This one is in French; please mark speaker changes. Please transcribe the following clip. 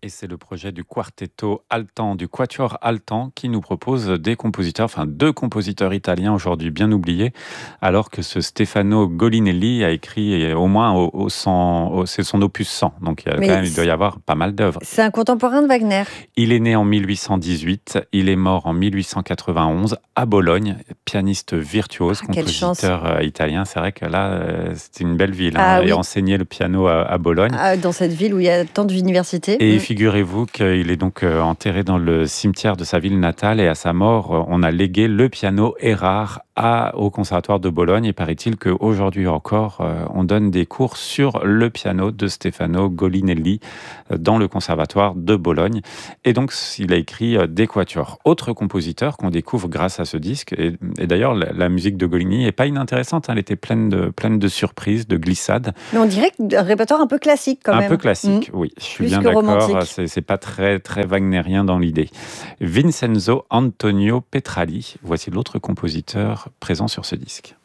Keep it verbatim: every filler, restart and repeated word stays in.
Speaker 1: Et c'est le projet du Quartetto Altan, du Quatuor Altan, qui nous propose des compositeurs, enfin deux compositeurs italiens aujourd'hui bien oubliés, alors que ce Stefano Golinelli a écrit au moins au, au cent, au- c'est son opus cent. Donc il, y a quand
Speaker 2: Mais
Speaker 1: même, il doit y avoir pas mal d'œuvres.
Speaker 2: c'est un contemporain de Wagner.
Speaker 1: Il est né en mille huit cent dix-huit, il est mort en mille huit cent quatre-vingt-onze à Bologne, pianiste virtuose,
Speaker 2: Ah, quelle chance.
Speaker 1: compositeur euh, italien. C'est vrai que là, euh, c'était une belle ville,
Speaker 2: Ah
Speaker 1: hein, et
Speaker 2: oui,
Speaker 1: enseigner le piano à, à Bologne.
Speaker 2: ah, dans cette ville où il y a tant d'universités.
Speaker 1: Et
Speaker 2: Mm.
Speaker 1: figurez-vous qu'il est donc euh, enterré dans le cimetière de sa ville natale, et à sa mort, euh, on a légué le piano Erard à, au Conservatoire de Bologne. Et paraît-il qu'aujourd'hui encore, euh, on donne des cours sur le piano de Stefano Golinelli euh, dans le Conservatoire de Bologne. Et donc, il a écrit euh, des quatuors. Autre compositeur qu'on découvre grâce à ce disque, et, et d'ailleurs, la, la musique de Goligny n'est pas inintéressante, hein, elle était pleine de, pleine de surprises, de glissades.
Speaker 2: Mais on dirait un répertoire un peu classique quand
Speaker 1: Un
Speaker 2: même.
Speaker 1: peu
Speaker 2: Mm.
Speaker 1: classique, oui, je suis
Speaker 2: Plus
Speaker 1: bien
Speaker 2: que
Speaker 1: d'accord.
Speaker 2: romantique.
Speaker 1: C'est, c'est pas très, très wagnérien dans l'idée. Vincenzo Antonio Petrali, voici l'autre compositeur présent sur ce disque.